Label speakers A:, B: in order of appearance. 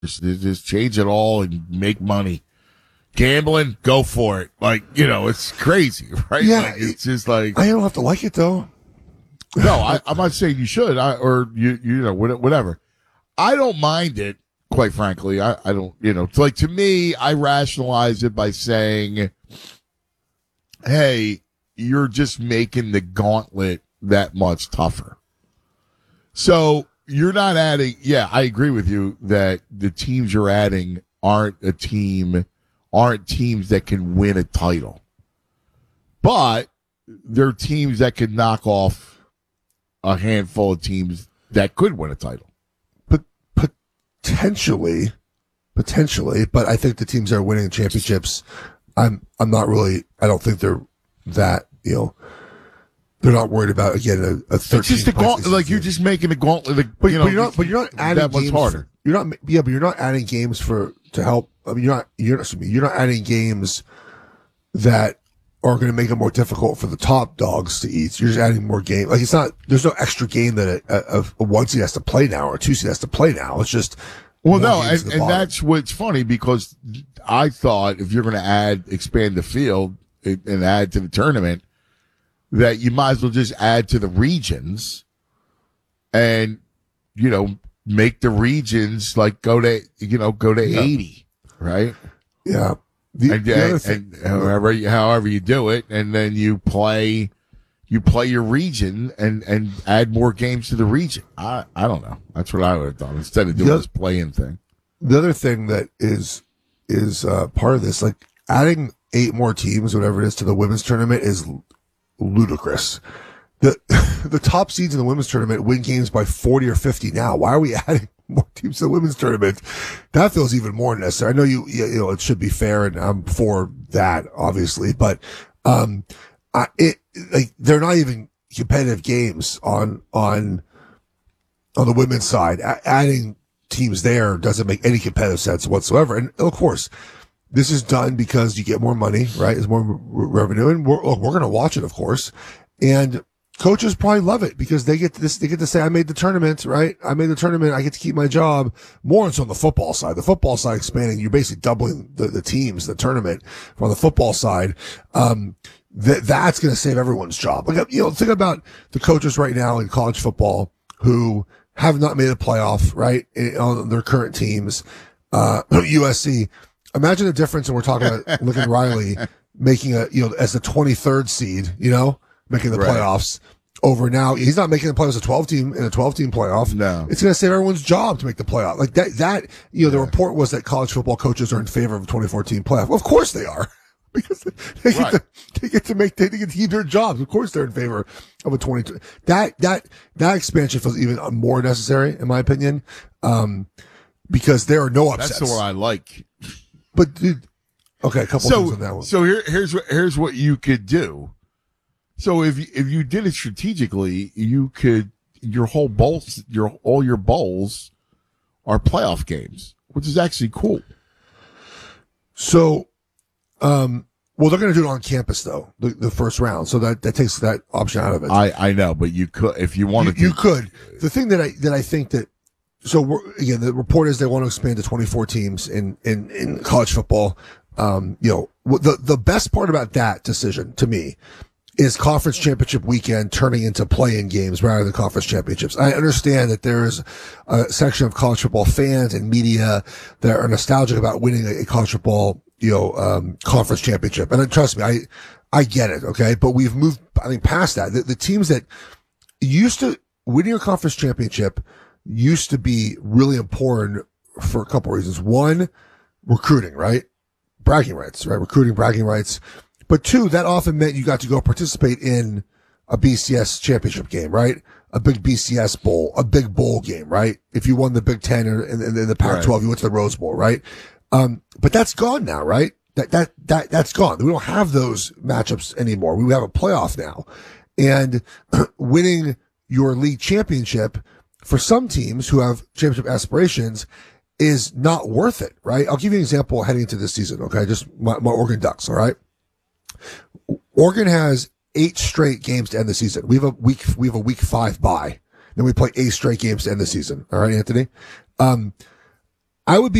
A: Just change it all and make money. Gambling, go for it. Like, it's crazy, right?
B: Yeah,
A: like, it's just like
B: I don't have to like it though.
A: no. I'm not saying you should, whatever. I don't mind it, quite frankly. I don't. It's like, to me, I rationalize it by saying, "Hey, you're just making the gauntlet that much tougher." So you're not adding. Yeah, I agree with you that the teams you're adding aren't teams that can win a title, but they're teams that can knock off a handful of teams that could win a title.
B: But potentially, but I think the teams that are winning championships, I'm not really. I don't think they're that. They're not worried about, again, a 13.
A: It's just a gauntlet. Like, you're just making a gauntlet.
B: But you're not adding
A: that much
B: games.
A: harder.
B: But you're not adding games to help. I mean, you're not adding games that are going to make it more difficult for the top dogs to eat. You're just adding more game. Like, there's no extra game that a 1 seed has to play now or a 2 seed has to play now. It's just,
A: and that's what's funny, because I thought if you're going to expand the field and add to the tournament, that you might as well just add to the regions and, make the regions like go to 80, right?
B: Yeah.
A: And however you do it, and then you play your region and add more games to the region. I don't know. That's what I would have done instead of doing this play-in thing.
B: The other thing that is part of this, like adding 8 more teams, whatever it is, to the women's tournament is ludicrous. The top seeds in the women's tournament win games by 40 or 50 now. Why are we adding more teams to the women's tournament? That feels even more necessary. I know it should be fair, and I'm for that, obviously, but they're not even competitive games on the women's side. Adding teams there doesn't make any competitive sense whatsoever. And of course, this is done because you get more money, right? There's more revenue, and we're going to watch it, of course. And coaches probably love it because they get to say, I made the tournament, right? I made the tournament. I get to keep my job. More so on the football side. The football side expanding, you're basically doubling the teams, the tournament. On the football side, that's going to save everyone's job. Like, think about the coaches right now in college football who have not made a playoff, right? On their current teams, USC. Imagine the difference. And we're talking about Lincoln Riley making as the 23rd seed, making the playoffs over now. He's not making the playoffs a 12-team in a 12-team playoff.
A: No.
B: It's going to save everyone's job to make the playoff. Like that, the report was that college football coaches are in favor of a 24-team playoff. Well, of course they are. Because they get to keep their jobs. Of course they're in favor of a 22. That expansion feels even more necessary, in my opinion. Because there are no upsets.
A: That's the one I like.
B: But dude, okay, a couple things on that one.
A: So here's what you could do. So if you did it strategically, you could all your bowls are playoff games, which is actually cool.
B: So, well, they're going to do it on campus though, the first round. So that takes that option out of it.
A: I know, but you could, if you wanted to.
B: You could. The thing that I think that, so again, the report is they want to expand to 24 teams in college football. The best part about that decision to me is conference championship weekend turning into play-in games rather than conference championships. I understand that there is a section of college football fans and media that are nostalgic about winning a college football, conference championship. And trust me, I get it. Okay. But we've moved, I think, past that. The teams that used to winning a conference championship used to be really important for a couple of reasons. One, recruiting, right? Bragging rights, right? Recruiting, bragging rights. But two, that often meant you got to go participate in a BCS championship game, right? A big BCS bowl, a big bowl game, right? If you won the Big Ten or in the Pac-12, right, you went to the Rose Bowl, right? But that's gone now, right? That's gone. We don't have those matchups anymore. We have a playoff now. And winning your league championship for some teams who have championship aspirations is not worth it, right? I'll give you an example heading into this season, okay? Just my Oregon Ducks, all right? Oregon has 8 straight games to end the season. We have a week 5 bye. Then we play 8 straight games to end the season. All right, Anthony? I would be